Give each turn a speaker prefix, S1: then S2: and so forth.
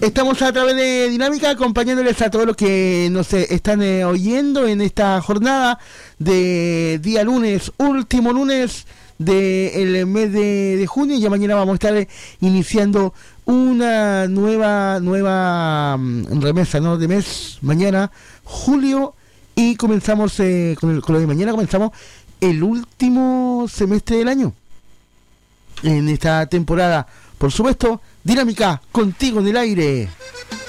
S1: Estamos a través de Dinámica acompañándoles a todos los que nos están oyendo en esta jornada de día lunes, último lunes del mes de junio. Ya mañana vamos a estar iniciando una nueva remesa, ¿no?, de mes, mañana, julio, y comenzamos con lo de mañana comenzamos el último semestre del año en esta temporada. Por supuesto, Dinámica, contigo en el aire.